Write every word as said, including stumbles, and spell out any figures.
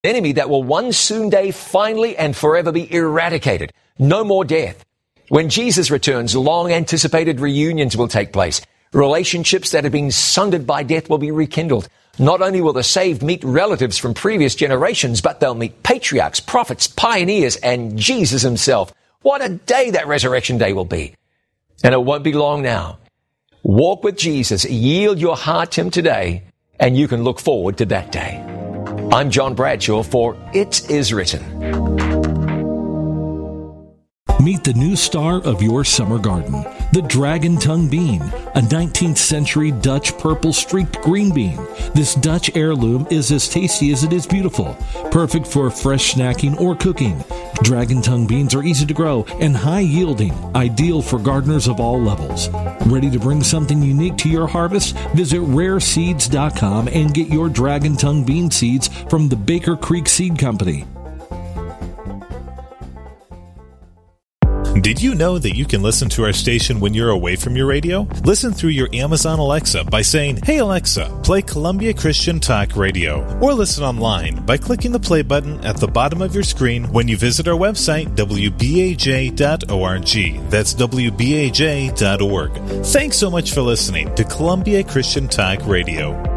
enemy that will one soon day finally and forever be eradicated. No more death. When Jesus returns, long-anticipated reunions will take place. Relationships that have been sundered by death will be rekindled. Not only will the saved meet relatives from previous generations, but they'll meet patriarchs, prophets, pioneers, and Jesus himself. What a day that resurrection day will be. And it won't be long now. Walk with Jesus. Yield your heart to him today, and you can look forward to that day. I'm John Bradshaw for It Is Written. Meet the new star of your summer garden, the dragon tongue bean, a nineteenth century Dutch purple streaked green bean. This Dutch heirloom is as tasty as it is beautiful, perfect for fresh snacking or cooking. Dragon tongue beans are easy to grow and high yielding, ideal for gardeners of all levels. Ready to bring something unique to your harvest? Visit rare seeds dot com and get your dragon tongue bean seeds from the Baker Creek Seed Company. Did you know that you can listen to our station when you're away from your radio? Listen through your Amazon Alexa by saying, "Hey Alexa, play Columbia Christian Talk Radio." Or listen online by clicking the play button at the bottom of your screen when you visit our website, w b a j dot org. That's w b a j dot org. Thanks so much for listening to Columbia Christian Talk Radio.